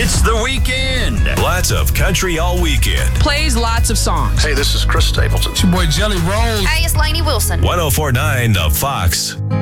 It's the weekend. Lots of country all weekend. Plays lots of songs. Hey, this is Chris Stapleton. It's your boy Jelly Roll. Hey, it's Lainey Wilson. 1049 The Fox.